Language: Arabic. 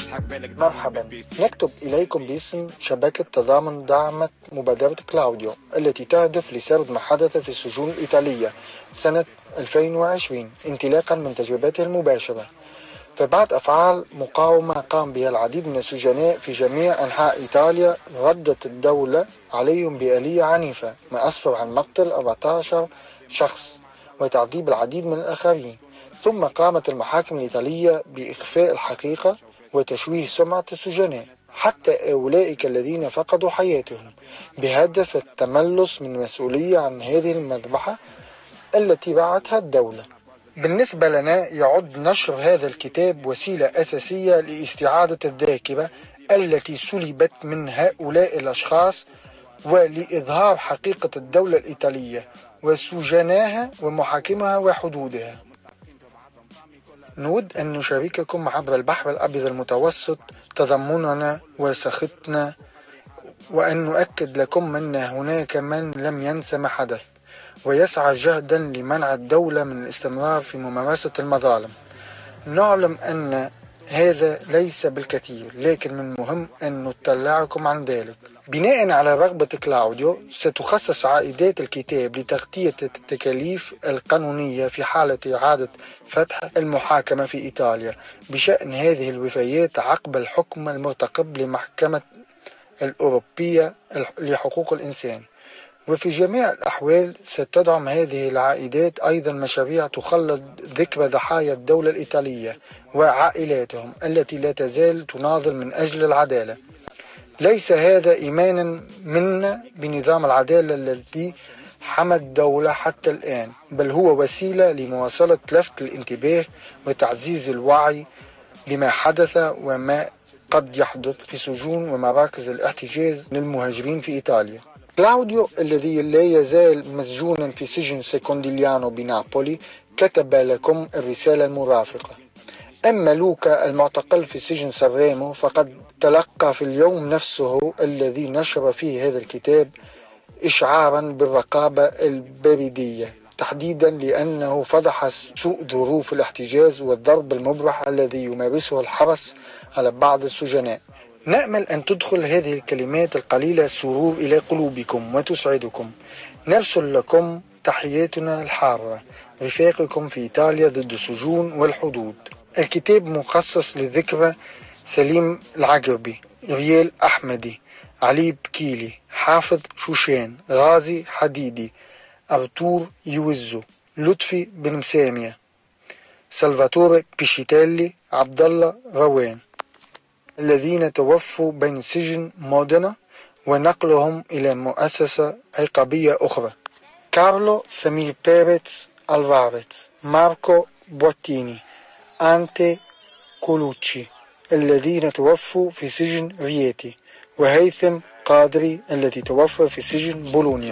مرحبا، نكتب إليكم باسم شبكة تضامن دعمت مبادرة كلاوديو التي تهدف لسرد ما حدث في السجون الإيطالية سنة 2020 انطلاقا من تجربته المباشرة. فبعد أفعال مقاومة قام بها العديد من السجناء في جميع أنحاء إيطاليا، ردت الدولة عليهم بآلية عنيفة، ما أسفر عن مقتل 14 شخص وتعذيب العديد من الآخرين. ثم قامت المحاكم الإيطالية بإخفاء الحقيقة وتشويه سمعة السجناء حتى أولئك الذين فقدوا حياتهم، بهدف التملص من المسؤولية عن هذه المذبحة التي بعتها الدولة. بالنسبة لنا يعد نشر هذا الكتاب وسيلة أساسية لاستعادة الذاكرة التي سلبت من هؤلاء الأشخاص، ولإظهار حقيقة الدولة الإيطالية وسجناها ومحاكمها وحدودها. نود أن نشارككم عبر البحر الأبيض المتوسط تضامننا وسخطنا، وأن نؤكد لكم أن هناك من لم ينس ما حدث ويسعى جهدا لمنع الدولة من الاستمرار في ممارسة المظالم. نعلم أن هذا ليس بالكثير، لكن من المهم أن نطلعكم عن ذلك. بناء على رغبة كلاوديو ستخصص عائدات الكتاب لتغطية التكاليف القانونية في حالة إعادة فتح المحاكمة في إيطاليا بشأن هذه الوفيات عقب الحكم المرتقب لمحكمة الأوروبية لحقوق الإنسان. وفي جميع الأحوال ستدعم هذه العائدات أيضا مشاريع تخلد ذكرى ضحايا الدولة الإيطالية وعائلاتهم التي لا تزال تناضل من أجل العدالة. ليس هذا إيمانا منا بنظام العدالة الذي حمى الدولة حتى الآن، بل هو وسيلة لمواصلة لفت الانتباه وتعزيز الوعي بما حدث وما قد يحدث في سجون ومراكز الاحتجاز للمهاجرين في إيطاليا. كلاوديو الذي لا يزال مسجونا في سجن سيكونديليانو بنابولي كتب لكم الرسالة المرافقة. أما لوكا المعتقل في سجن سانريمو فقد تلقى في اليوم نفسه الذي نشر فيه هذا الكتاب إشعارا بالرقابة البريدية، تحديدا لأنه فضح سوء ظروف الاحتجاز والضرب المبرح الذي يمارسه الحرس على بعض السجناء. نأمل أن تدخل هذه الكلمات القليلة السرور إلى قلوبكم وتسعدكم. نرسل لكم تحياتنا الحارة، رفاقكم في إيطاليا ضد السجون والحدود. الكتاب مخصص لذكرى سليم العقربي، ريال أحمدي، علي بكيلي، حافظ شوشان، غازي حديدي، أرتور يوزو، لطفي بن مسامية، سلفاتوري بيشيتيلي، عبد الله روان، الذين توفوا بين سجن مودينا ونقلهم إلى مؤسسة عقابية أخرى. كارلو سمير بيريتس ألفاريز، ماركو بوتيني، أنتي كولوتشي الذين توفوا في سجن رياتي، وهيثم قادري الذي توفى في سجن بولونيا.